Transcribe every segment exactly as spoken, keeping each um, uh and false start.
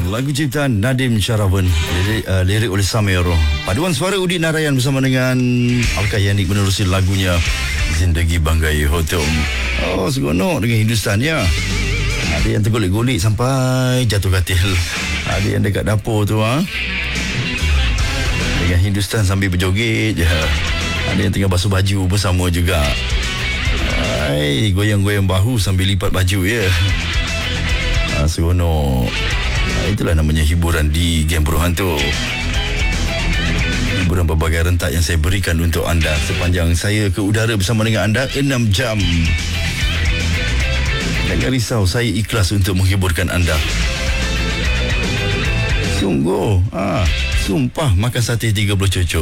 Lagu ciptaan Nadim Syarawan, lirik, uh, lirik oleh Samir. Paduan suara Udin Narayan bersama dengan Al-Kayanik menerusi lagunya Zindagi Banggai Hotel. Oh, seronok dengan Hindustan ya. Ada yang tergolek-golek sampai jatuh katil. Ada yang dekat dapur tu ha. Dengan Hindustan sambil berjoget je. Ada yang tengah basuh baju bersama juga. Hai, goyang-goyang bahu sambil lipat baju ya. Ha, seronok. Itulah namanya hiburan di Game Beruhan tu. Hiburan berbagai rentak yang saya berikan untuk anda sepanjang saya ke udara bersama dengan anda enam jam. Jangan risau, saya ikhlas untuk menghiburkan anda. Sungguh ha, sumpah makan sate tiga puluh cucuk.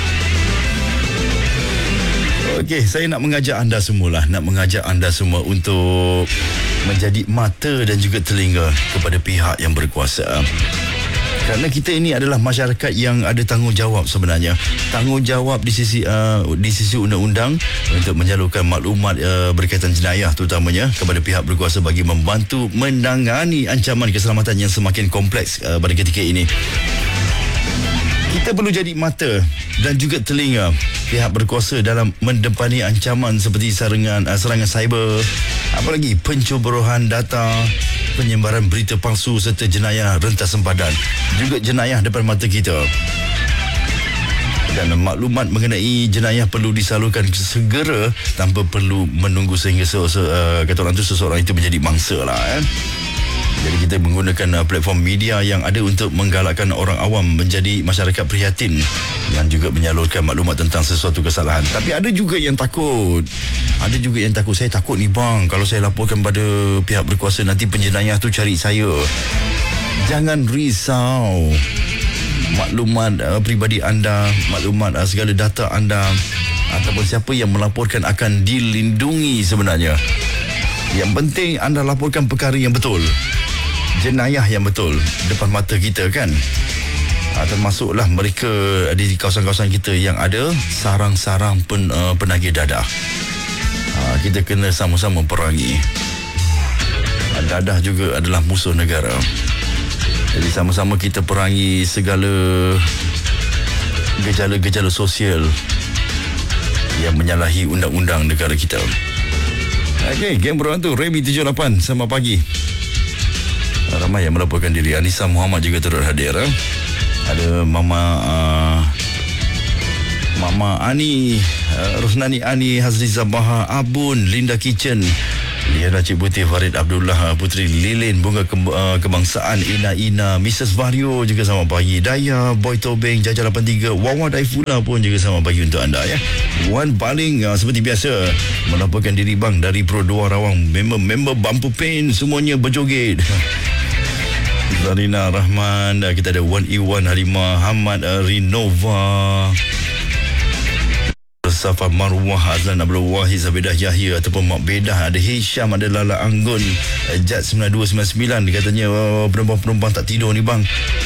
Okey, saya nak mengajak anda semualah, nak mengajak anda semua untuk menjadi mata dan juga telinga kepada pihak yang berkuasa. Kerana kita ini adalah masyarakat yang ada tanggungjawab sebenarnya. Tanggungjawab di sisi uh, di sisi undang-undang untuk menyalurkan maklumat uh, berkaitan jenayah terutamanya kepada pihak berkuasa bagi membantu menangani ancaman keselamatan yang semakin kompleks uh, pada ketika ini. Kita perlu jadi mata dan juga telinga pihak berkuasa dalam mendepani ancaman seperti serangan serangan cyber, apalagi pencuburan data, penyebaran berita palsu serta jenayah rentas sempadan, juga jenayah depan mata kita. Dan maklumat mengenai jenayah perlu disalurkan segera tanpa perlu menunggu sehingga se- se- uh, kata orang tu seseorang itu menjadi mangsa lah eh. Jadi kita menggunakan uh, platform media yang ada untuk menggalakkan orang awam menjadi masyarakat prihatin dan juga menyalurkan maklumat tentang sesuatu kesalahan. Tapi ada juga yang takut. Ada juga yang takut. Saya takut ni bang, kalau saya laporkan pada pihak berkuasa nanti penjenayah tu cari saya. Jangan risau. Maklumat uh, peribadi anda, maklumat uh, segala data anda ataupun siapa yang melaporkan akan dilindungi sebenarnya. Yang penting anda laporkan perkara yang betul, jenayah yang betul depan mata kita kan. Ha, termasuklah mereka di kawasan-kawasan kita yang ada sarang-sarang pen, uh, penagih dadah. Ha, kita kena sama-sama perangi. Ha, dadah juga adalah musuh negara. Jadi sama-sama kita perangi segala gejala-gejala sosial yang menyalahi undang-undang negara kita. Okey, Game Beruhan tu Remy tujuh lapan selamat pagi. Ramai yang melaporkan diri. Anissa Muhammad juga turut hadir eh? Ada Mama uh, Mama Ani uh, Rosnani Ani, Hazri Zabaha, Abun, Linda Kitchen, Liana Cik Putih, Farid Abdullah, Putri Lilin, Bunga Ke- uh, Kebangsaan, Ina Ina, Missus Vario juga selamat pagi. Daya, Boy Tobeng, Jaja lapan tiga, Wawa Daifullah pun juga selamat pagi untuk anda ya. Wan Paling uh, seperti biasa melaporkan diri bang dari Pro dua Rawang. Member-member Bumper Pain semuanya berjoget. Zarina Rahman, uh, kita ada Wan Iwan, Halimah Hamad, uh, Rinova, Safa Marwah, Azlan Abdul Wahid, Zabidah Yahya ataupun Mak Bedah, ada Hisham, ada Lala Anggun, Jad sembilan dua sembilan sembilan. Katanya oh, penumpang-penumpang tak tidur ni bang.